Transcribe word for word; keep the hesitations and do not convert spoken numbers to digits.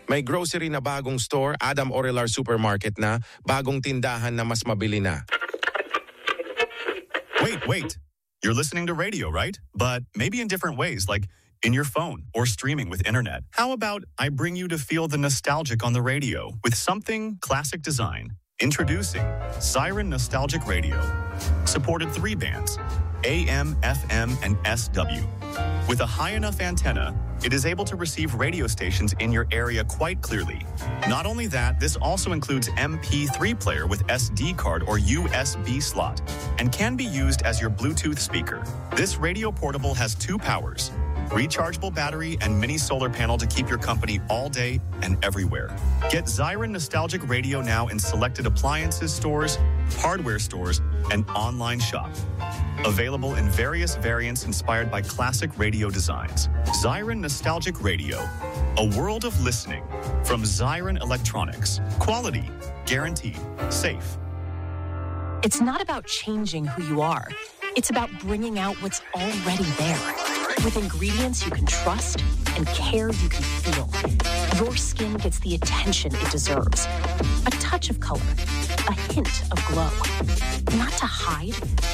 May grocery na bagong store, Adam Orelar Supermarket na, bagong tindahan na mas mabili na. Wait, wait. You're listening to radio, right? But maybe in different ways, like in your phone or streaming with internet. How about I bring you to feel the nostalgic on the radio with something classic design? Introducing Siren Nostalgic Radio. Supported three bands, A M, F M, and S W. With a high enough antenna, it is able to receive radio stations in your area quite clearly. Not only that, this also includes M P three player with S D card or U S B slot and can be used as your Bluetooth speaker. This radio portable has two powers, rechargeable battery and mini solar panel to keep your company all day and everywhere. Get Siren Nostalgic Radio now in selected appliances stores, hardware stores, and online shop. Available in various variants inspired by classic radio designs. Siren Nostalgic Radio, a world of listening from Siren Electronics. Quality, guaranteed, safe. It's not about changing who you are. It's about bringing out what's already there. With ingredients you can trust and care you can feel, your skin gets the attention it deserves. A touch of color, a hint of glow. Not to hide,